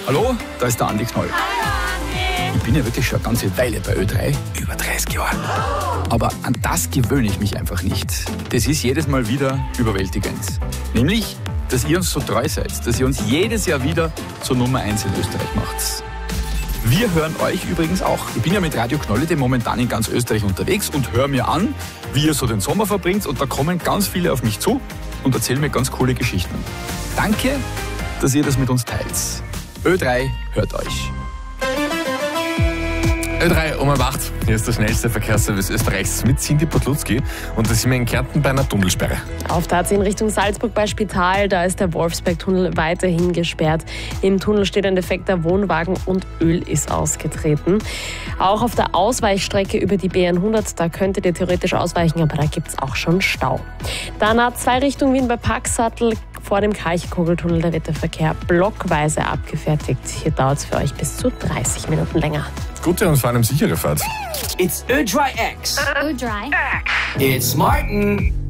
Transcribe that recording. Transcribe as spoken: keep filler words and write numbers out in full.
Hallo, da ist der Andi Knoll. Hallo Ich bin ja wirklich schon eine ganze Weile bei Ö drei, über dreißig Jahre. Aber an das gewöhne ich mich einfach nicht. Das ist jedes Mal wieder überwältigend. Nämlich, dass ihr uns so treu seid, dass ihr uns jedes Jahr wieder zur Nummer eins in Österreich macht. Wir hören euch übrigens auch. Ich bin ja mit Radio Knolle momentan in ganz Österreich unterwegs und höre mir an, wie ihr so den Sommer verbringt. Und da kommen ganz viele auf mich zu und erzählen mir ganz coole Geschichten. Danke, dass ihr das mit uns teilt. Ö drei hört euch. Ö drei um acht. Hier ist der schnellste Verkehrsservice Österreichs mit Cindy Podlutzki. Und da sind wir in Kärnten bei einer Tunnelsperre. Auf der A zehn Richtung Salzburg bei Spital, da ist der Wolfsberg-Tunnel weiterhin gesperrt. Im Tunnel steht ein defekter Wohnwagen und Öl ist ausgetreten. Auch auf der Ausweichstrecke über die B hundert, da könntet ihr theoretisch ausweichen, aber da gibt es auch schon Stau. Dann A zwei Richtung Wien bei Paxsattel. Vor dem Kalchkugeltunnel, da wird der Verkehr blockweise abgefertigt. Hier dauert es für euch bis zu dreißig Minuten länger. Gute und vor allem sichere Fahrt. It's Ö drei X. Ö drei. It's Martin.